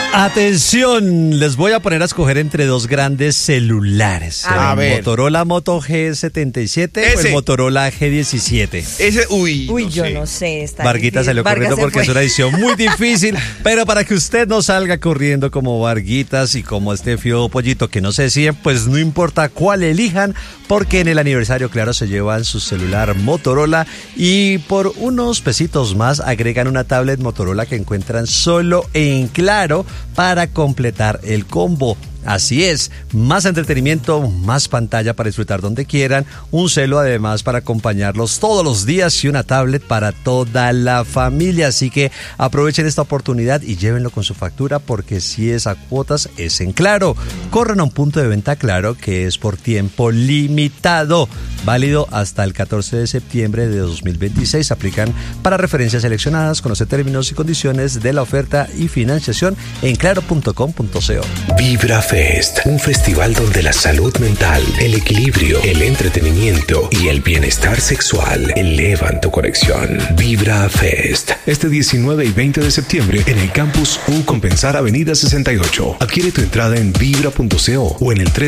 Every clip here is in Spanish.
Atención, les voy a poner a escoger entre dos grandes celulares. El Motorola Moto G77 o el Motorola G17. Yo no sé. Varguita salió corriendo porque es una edición muy difícil, pero para que usted no salga corriendo como Varguitas y como este fío pollito que no se deciden, pues no importa cuál elijan, porque en el aniversario, claro, se llevan su celular Motorola y por unos pesitos más agregan una tablet Motorola que encuentran solo en Claro para completar el combo. Así es, más entretenimiento, más pantalla para disfrutar donde quieran, un celu además para acompañarlos todos los días y una tablet para toda la familia. Así que aprovechen esta oportunidad y llévenlo con su factura, porque si es a cuotas es en Claro. Corran a un punto de venta Claro que es por tiempo limitado, válido hasta el 14 de septiembre de 2026. Aplican para referencias seleccionadas. Conoce términos y condiciones de la oferta y financiación en claro.com.co. Vibra Fest, un festival donde la salud mental, el equilibrio, el entretenimiento y el bienestar sexual elevan tu conexión. Vibra Fest, este 19 y 20 de septiembre en el Campus U Compensar Avenida 68. Adquiere tu entrada en vibra.co o en el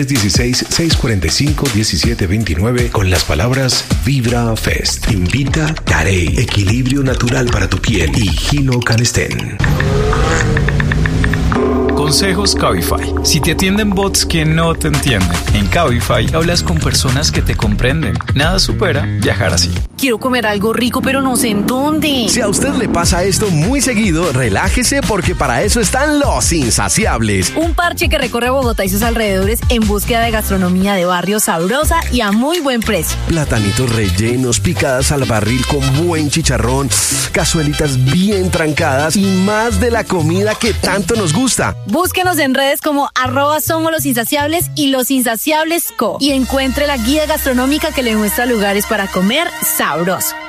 316-645-1729 con las palabras Vibra Fest. Invita Carey, equilibrio natural para tu piel, y Gino Canestén. Consejos Cabify. Si te atienden bots que no te entienden, en Cabify hablas con personas que te comprenden. Nada supera viajar así. Quiero comer algo rico, pero no sé en dónde. Si a usted le pasa esto muy seguido, relájese, porque para eso están los Insaciables. Un parche que recorre Bogotá y sus alrededores en búsqueda de gastronomía de barrio sabrosa y a muy buen precio. Platanitos rellenos, picadas al barril con buen chicharrón, cazuelitas bien trancadas y más de la comida que tanto nos gusta. Búsquenos en redes como @SomosLosInsaciables y Los Insaciables Co. Y encuentre la guía gastronómica que le muestra lugares para comer sabroso.